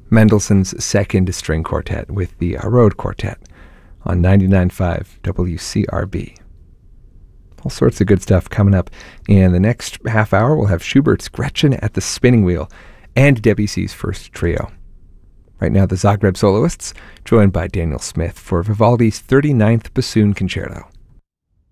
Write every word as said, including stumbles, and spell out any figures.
Mendelssohn's Second String Quartet with the Rode Quartet on ninety-nine point five W C R B. All sorts of good stuff coming up. In the next half hour, we'll have Schubert's Gretchen at the Spinning Wheel and Debussy's First Trio. Right now, the Zagreb soloists, joined by Daniel Smith for Vivaldi's thirty-ninth Bassoon Concerto.